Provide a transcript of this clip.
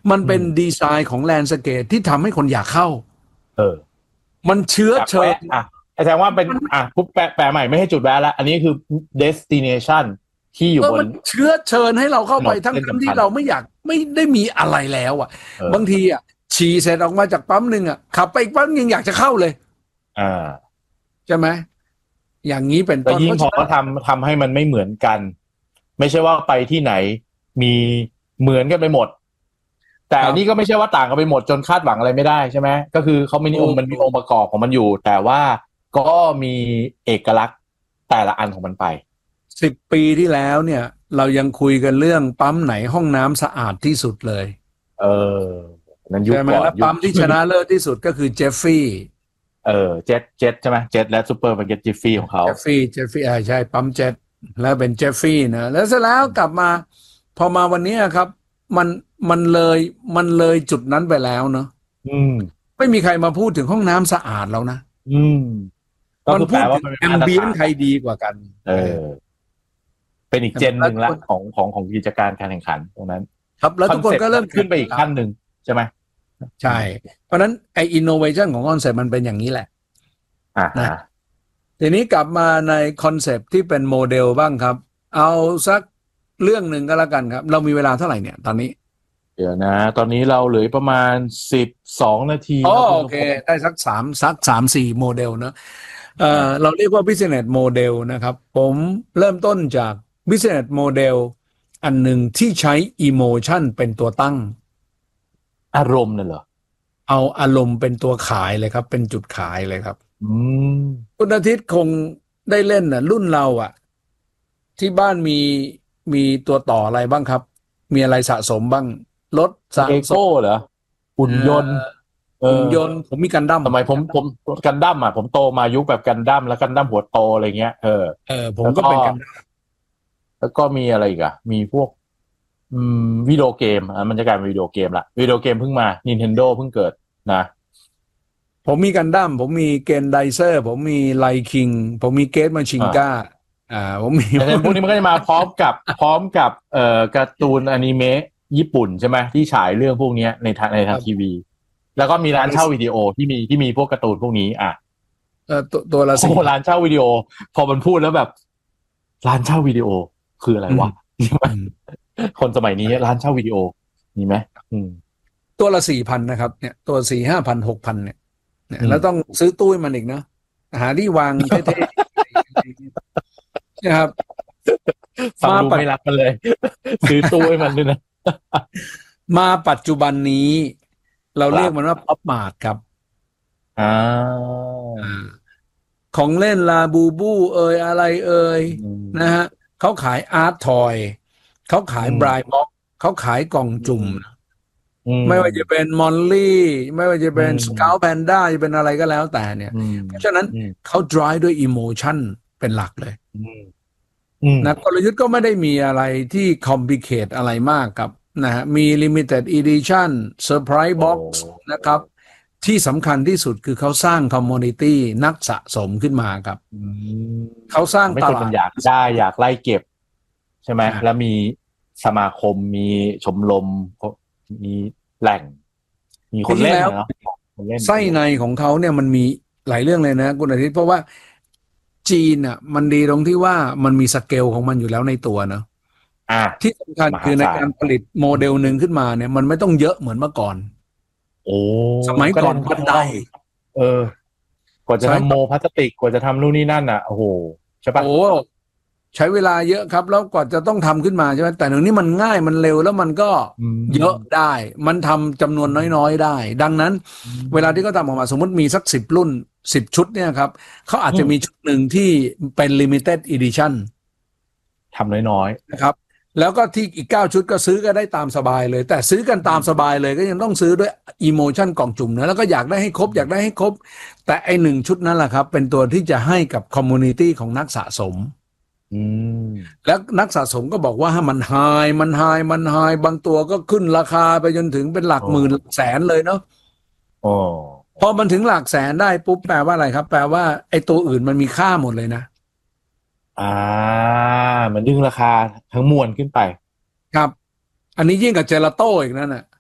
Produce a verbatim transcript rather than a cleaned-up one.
มันเป็นดีไซน์ของแลนด์สเคปที่ทำให้คนอยากเข้าเออมันเชื้อเชิญอ่ะแสดงว่าเป็นอ่ะปุ๊บแปลแปลใหม่ไม่ให้จุดแวะแล้วอันนี้คือ destination ที่อยู่บนมันเชื้อเชิญให้เราเข้าไปทั้งทั้งที่เราไม่อยากไม่ได้มีอะไรแล้วอ่ะบางทีอ่ะฉี่เสร็จออกมาจากปั๊มหนึ่งอ่ะขับไปอีกปั๊มยังอยากจะเข้าเลยอ่าใช่ไหมอย่างนี้เป็นต้นยิ่งพอเขาทำทำให้มันไม่เหมือนกันไม่ใช่ว่าไปที่ไหนมีเหมือนกันไปหมดแต่นี่ก็ไม่ใช่ว่าต่างกันไปหมดจนคาดหวังอะไรไม่ได้ใช่ไหมก็คือเขามีองค์มันมีองค์ประกอบของมันอยู่แต่ว่าก็มีเอกลักษณ์แต่ละอันของมันไปสิบปีที่แล้วเนี่ยเรายังคุยกันเรื่องปั๊มไหนห้องน้ำสะอาดที่สุดเลยเออนั้นยุคใช่ไหมก่อนแล้วปั๊มที่ชนะเลิศที่สุดก็คือเจฟฟี่เออเจ็ตเจ็ตใช่ไหมเจ็ตและซูเปอร์มาร์เก็ตจิฟฟี่ของเขาเจฟฟี่เจฟฟี่ใช่ปั๊มเจ็ตแล้วเป็นเจฟฟี่นะแล้วเสร็จแล้วกลับมาพอมาวันนี้ครับมันมันเลยมันเลยจุดนั้นไปแล้วเนาะอืมไม่มีใครมาพูดถึงห้องน้ำสะอาดแล้วนะอืมก็มันคือแปลว่าพูดถึงแอมมันเป็นมาตรเบียนใครฐานละดีกว่ากันเออเป็นอีกเจนหนึ่งละของของของกิจการการแข่งขันตรงนั้นครับแล้วทุกคนก็เริ่มขึ้นไปอีกขั้นหนึ่งใช่ไหมใช่เพราะนั้นไออินโนเวชันของคอนเซ็ปต์มันเป็นอย่างนี้แหละอ่านะทีนี้กลับมาในคอนเซปต์ที่เป็นโมเดลบ้างครับเอาสักเรื่องหนึ่งก็แล้วกันครับเรามีเวลาเท่าไหร่เนี่ยตอนนี้เดี๋ยวนะตอนนี้เราเหลือประมาณสิบสองนาทีอ๋อครับคุณโอเคได้สักสามสักสามสี่โมเดลเนอะเอ่อเราเรียกว่า business model นะครับผมเริ่มต้นจาก business model อันหนึ่งที่ใช้ emotion เป็นตัวตั้งอารมณ์น่ะเหรอเอาอารมณ์เป็นตัวขายเลยครับเป็นจุดขายเลยครับอืมคุณอาทิตย์คงได้เล่นน่ะรุ่นเราอ่ะที่บ้านมีมีตัวต่ออะไรบ้างครับมีอะไรสะสมบ้างรถสะเลสมโก้เหรอหุ่นเอ่ยนต์อเอหุ่นอยนต์ผมมีกันดั้มสมัยผมผมกันดั้มอ่ะผมโตมายุคแบบกันดั้มแล้วกันดั้มหัวโตอะไรเงี้ยเออเออผมแล้วก็ก็เป็นกันดั้มแล้วก็มีอะไรอีกอ่ะมีพวกอืมวิดีโอเกมอ่ะมันจะกลายเป็นวิดีโอเกมละวิดีโอเกมเพิ่งมา Nintendo เพิ่งเกิดนะผมมีกันดั้มผมมีเกนไดเซอร์ผมมีไลคิงผมมีเกตมาชิงอ่าก้าอ่าผมมีแต่พวกนี้มันก็จะมาพร้อมกับพร้อมกับเอ่อการ์ตูนอนิเมะญี่ปุ่นใช่ไหมที่ฉายเรื่องพวกนี้ในทางในทางทีวีแล้วก็มีร้านเช่าวิดีโอที่มีที่มีพวกการ์ตูนพวกนี้อ่ะเออตัวตัวละโอ้สี่ร้านเช่าวิดีโอพอมันพูดแล้วแบบร้านเช่าวิดีโอคืออะไรวะใช่ไหมคนสมัยนี้ร้านเช่าวิดีโอมีไหมอืมตัวละสี่พันนะครับเนี่ยตัวสี่ห้าพันหกพันเนี่ยเนี่ยอืมแล้วต้องซื้อตู้ให้มันอีกเนาะหาที่วางเท่ๆนะครับฟังมาปัจดูไม่รักมันเลยซื้อตู้ให้มันด้วยนะมาปัจจุบันนี้เราเรียกครับมันว่าป๊อปมาร์ทครับอ่าอ่าของเล่นลาบูบูเอยอะไรเอยอืนะฮะมเขาขายอาร์ตทอยเขาขายอืมบรายม็อกเขาขายกล่องอืจุ่มมอืมไม่ว่าจะเป็นมอลลี่ไม่ว่าจะอืเป็นสเก t แพมนด้าจะเป็นอะไรก็แล้วแต่เนี่ยอืมเพราะฉะนั้นอืมเขา drive ด้วย emotion เป็นหลักเลยอืมอืมนะกลยุทธ์ก็ไม่ได้มีอะไรที่ complicate อะไรมากครับนะฮะมี limited edition surprise โอ้ box นะครับที่สำคัญที่สุดคือเขาสร้าง community นักสะสมขึ้นมาครับอืมเขาสร้างทำให้ตลาดคนมันอยากได้อยากไล่เก็บใช่ไหมอ่าแล้วมีสมาคมมีชมรมมีแหล่งมีจคนริงๆแล้วเล่นนะเนาะคนเล่นไส้ในของเขาเนี่ยมันมีหลายเรื่องเลยนะคุณอาทิตย์เพราะว่า จีนอ่ะมันดีตรงที่ว่ามันมีสเกลของมันอยู่แล้วในตัวเนอะอ่ะที่สำคัญมคือในหาศาลการผลิตโมเดลหนึ่งขึ้นมาเนี่ยมันไม่ต้องเยอะเหมือนเมื่อก่อนโอ้สมัยก็ได้ก่อนบันไดทั้งคล่องเออกว่าจะสมัยก่อนทำโมพลาสติกกว่าจะทำนู่นนี่นั่นอ่ะโอ้โหใช่ปะโอ้ใช้เวลาเยอะครับแล้วกว่าจะต้องทำขึ้นมาใช่ไหมแต่เดี๋ยวนี้มันง่ายมันเร็วแล้วมันก็อืเยอะมได้มันทำจำนวนน้อยๆได้ดังนั้นอืเวลาที่เขาทำออกมาสมมติมีสักสิบรุ่นสิบชุดเนี่ยครับเขาอาจจะมีมชุดหนึ่งที่เป็น limited edition ทำน้อยนะครับแล้วก็ที่อีกเก้าชุดก็ซื้อกันได้ตามสบายเลยแต่ซื้อกันตามสบายเลยก็ยังต้องซื้อด้วยอิโมชันกล่องจุ่มนะแล้วก็อยากได้ให้ครบอยากได้ให้ครบแต่ไอหนึ่งชุดนั้นแหละครับเป็นตัวที่จะให้กับคอมมูนิตี้ของนักสะสมๆอืมแล้วนักสะสมก็บอกว่าให้มันไฮมันไฮมันไฮบางตัวก็ขึ้นราคาไปจนถึงเป็นหลักโอ้หมื่นหลักแสนเลยเนาะโอ้พอมันถึงหลักแสนได้ปุ๊บแปลว่าอะไรครับแปลว่าไอตัวอื่นมันมีค่าหมดเลยนะอ่ามันดึงราคาทั้งมวลขึ้นไปครับอันนี้ยิ่งกับเจลาโต้อีกนั่นน่ะ